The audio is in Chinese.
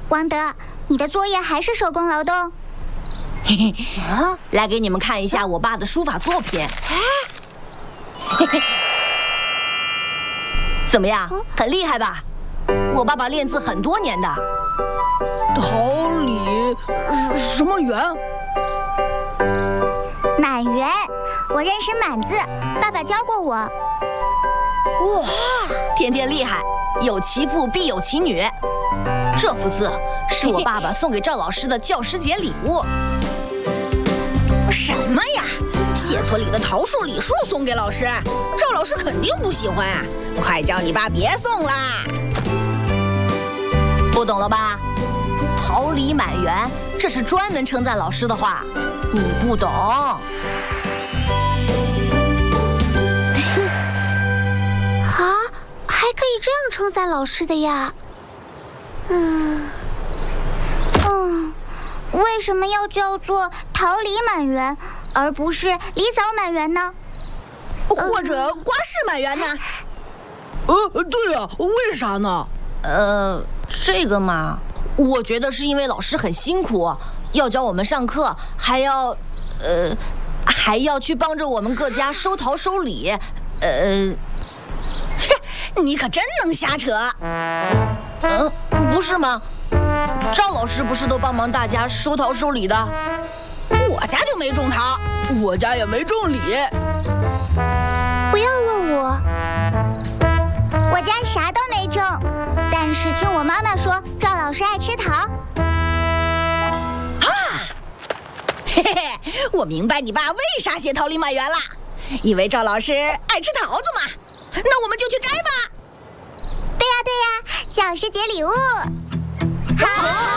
王德，你的作业还是手工劳动？ 嘿嘿啊，来给你们看一下我爸的书法作品。嘿嘿，怎么样？很厉害吧？我爸爸练字很多年的。 桃李什么圆？ 满圆，我认识满字，爸爸教过我。 哇，天天厉害，有其父必有其女。这幅字是我爸爸送给赵老师的教师节礼物。 什么呀？写错里的桃树李树送给老师，赵老师肯定不喜欢啊！快叫你爸别送啦！ 不懂了吧？桃李满园，这是专门称赞老师的话，你不懂。 啊，还可以这样称赞老师的呀？为什么要叫做桃李满园，而不是梨枣满园呢？ 或者瓜柿满园呢？对呀，为啥呢？ 这个嘛，我觉得是因为老师很辛苦，要教我们上课，还要去帮着我们各家收桃收李。 切，你可真能瞎扯。 不是吗？赵老师不是都帮忙大家收桃收李的？ 我家就没种桃，我家也没种李。 不要问我，我家啥都没种，但是听我妈妈说，赵老师爱吃桃。 嘿嘿，我明白你爸为啥写桃李满园了，因为赵老师爱吃桃子嘛。那我们就去摘吧。 对呀，教师节礼物。好。